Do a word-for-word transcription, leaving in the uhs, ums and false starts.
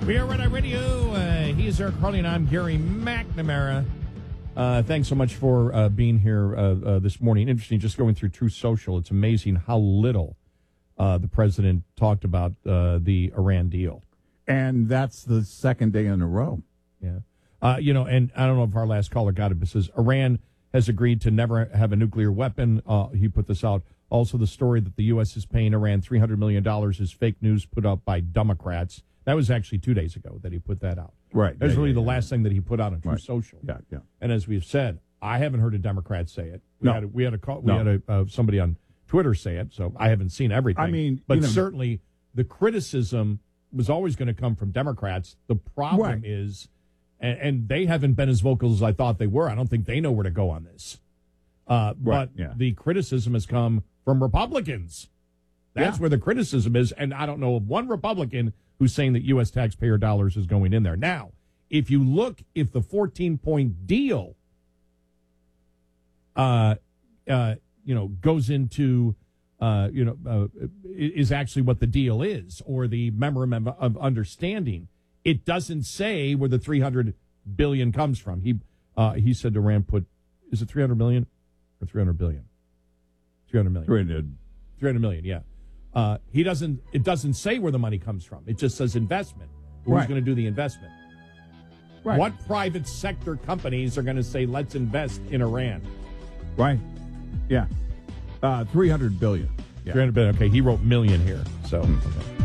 We are Red Eye Radio. Uh, he is Eric Harley, and I'm Gary McNamara. Uh, thanks so much for uh, being here uh, uh, this morning. Interesting, just going through Truth Social. It's amazing how little uh, the president talked about uh, the Iran deal. And that's the second day in a row. Yeah. Uh, you know, and I don't know if our last caller got it, but it says Iran has agreed to never have a nuclear weapon. Uh, he put this out. Also, the story that the U S is paying Iran three hundred million dollars is fake news put up by Democrats. That was actually two days ago that he put that out. Right. That was yeah, really yeah, the yeah. last thing that he put out on Truth Right. Social. Yeah, yeah. And as we've said, I haven't heard a Democrat say it. We No. had a, we had a call, we No. had a, uh, somebody on Twitter say it, so I haven't seen everything. I mean, but you know, certainly the criticism was always going to come from Democrats. The problem Right. is, and, and they haven't been as vocal as I thought they were. I don't think they know where to go on this. Uh, Right, but yeah. the criticism has come from Republicans. That's Yeah. where the criticism is, and I don't know of one Republican who's saying that U S taxpayer dollars is going in there. Now, if you look, if the fourteen-point deal, uh, uh, you know, goes into, uh, you know, uh, is actually what the deal is, or the memorandum of understanding, it doesn't say where the three hundred billion comes from. He uh, he said Iran put, is it three hundred million or three hundred billion? three hundred million. three hundred. three hundred million, yeah. Uh, he doesn't. It doesn't say where the money comes from. It just says investment. Who's Right. going to do the investment? Right. What private sector companies are going to say, let's invest in Iran? Right. Yeah. Uh, three hundred billion. Yeah. three hundred billion. Okay, he wrote million here. So, okay.